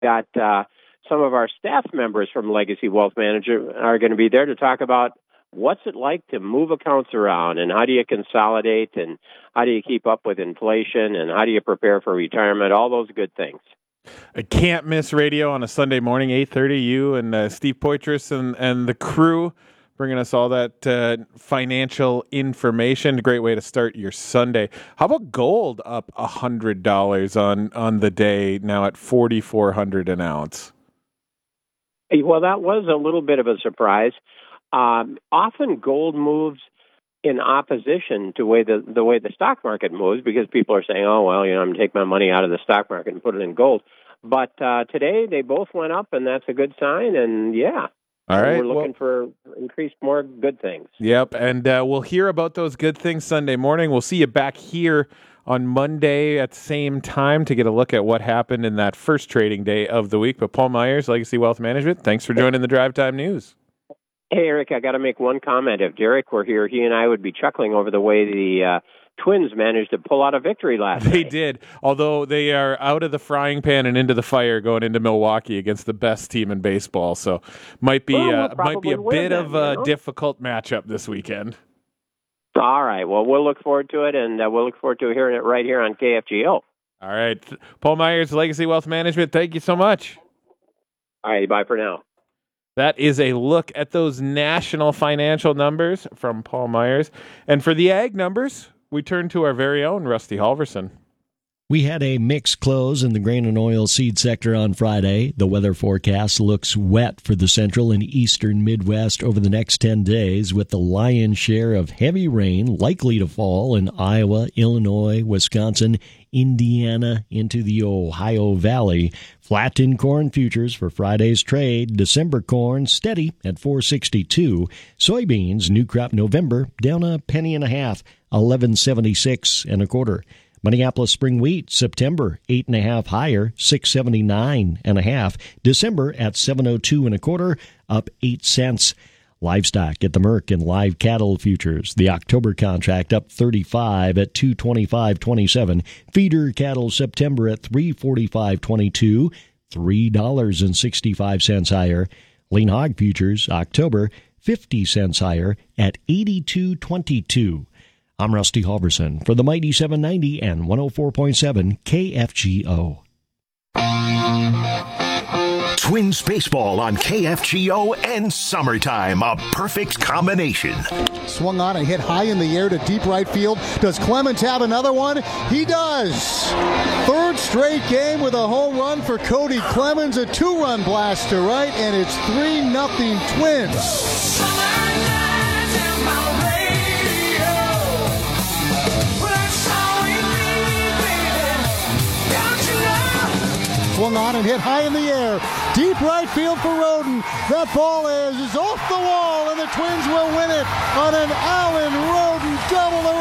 got some of our staff members from Legacy Wealth Management are going to be there to talk about what's it like to move accounts around, and how do you consolidate, and how do you keep up with inflation, and how do you prepare for retirement, all those good things. I can't miss radio on a Sunday morning, 8:30. You and Steve Poitras and the crew bringing us all that financial information. A great way to start your Sunday. How about gold up $100 on the day, now at $4,400 an ounce? Well, that was a little bit of a surprise. Often gold moves in opposition to the way the stock market moves, because people are saying, oh, well, I'm going to take my money out of the stock market and put it in gold. But today they both went up, and that's a good sign. And, yeah. All right. We're looking for increased more good things. Yep, and we'll hear about those good things Sunday morning. We'll see you back here on Monday at the same time to get a look at what happened in that first trading day of the week. But Paul Myers, Legacy Wealth Management, thanks for joining the Drive Time News. Hey, Eric, I got to make one comment. If Derek were here, he and I would be chuckling over the way the Twins managed to pull out a victory last night. They did, although they are out of the frying pan and into the fire going into Milwaukee against the best team in baseball. So might be a bit of a difficult matchup this weekend. All right. Well, we'll look forward to it, and we'll look forward to hearing it right here on KFGO. All right. Paul Myers, Legacy Wealth Management, thank you so much. All right. Bye for now. That is a look at those national financial numbers from Paul Myers. And for the ag numbers, we turn to our very own Rusty Halverson. We had a mixed close in the grain and oil seed sector on Friday. The weather forecast looks wet for the central and eastern Midwest over the next 10 days, with the lion's share of heavy rain likely to fall in Iowa, Illinois, Wisconsin, Indiana, into the Ohio Valley. Flat in corn futures for Friday's trade. December corn steady at $4.62. Soybeans, new crop November, down a penny and a half, $11.76 1/4. Minneapolis spring wheat, September 8.5 higher, $6.79 December at $7.02 1/4, up 8 cents. Livestock at the Merck and live cattle futures. The October contract up 35 at $225.27. Feeder cattle September at $345.22, $3.65 higher. Lean hog futures October 50 cents higher at $82.22. I'm Rusty Halverson for the Mighty 790 and 104.7 KFGO. Twins baseball on KFGO and summertime, a perfect combination. Swung on and hit high in the air to deep right field. Does Clemens have another one? He does. Third straight game with a home run for Cody Clemens, a 2-run blast to right, and it's 3-0 Twins. Swung on and hit high in the air. Deep right field for Roden. That ball is off the wall, and the Twins will win it on an Allen Roden double.